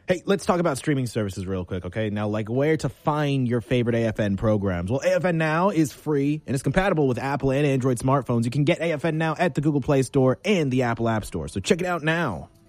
Hey, let's talk about streaming services real quick, okay? Now, like where to find your favorite AFN programs. Well, AFN Now is free and is compatible with Apple and Android smartphones. You can get AFN Now at the Google Play Store and the Apple App Store. So check it out now.